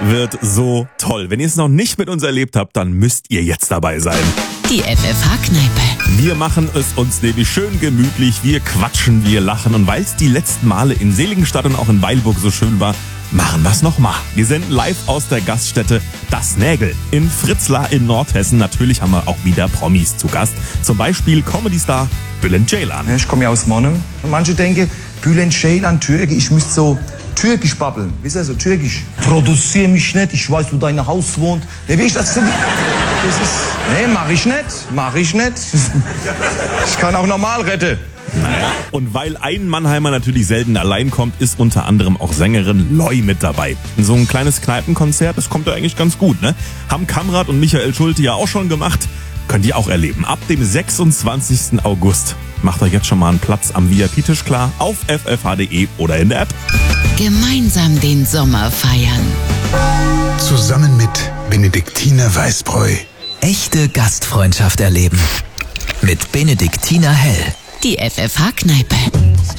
wird so toll. Wenn ihr es noch nicht mit uns erlebt habt, dann müsst ihr jetzt dabei sein. Die FFH-Kneipe. Wir machen es uns nämlich schön gemütlich, wir quatschen, wir lachen und weil es die letzten Male in Seligenstadt und auch in Weilburg so schön war, machen wir es nochmal. Wir senden live aus der Gaststätte Das Nägel in Fritzlar in Nordhessen. Natürlich haben wir auch wieder Promis zu Gast. Zum Beispiel Comedy-Star Bülent Ceylan. Ich komme ja aus Monum. Manche denken, Bülent Ceylan, Türkisch, ich müsste so türkisch babbeln. Wisst ihr, so türkisch. Produziere mich nicht, ich weiß, wo dein Haus wohnt. Nee, wie ich das finde, nee, mach ich nicht. Ich kann auch normal retten. Naja. Und weil ein Mannheimer natürlich selten allein kommt, ist unter anderem auch Sängerin Loi mit dabei. So ein kleines Kneipenkonzert, das kommt ja eigentlich ganz gut, ne? Haben Kamrat und Michael Schulte ja auch schon gemacht. Könnt ihr auch erleben. Ab dem 26. August. Macht euch jetzt schon mal einen Platz am VIP-Tisch klar auf ffh.de oder in der App. Gemeinsam den Sommer feiern. Zusammen mit Benediktiner Weißbräu. Echte Gastfreundschaft erleben. Mit Benediktiner Hell. Die FFH-Kneipe.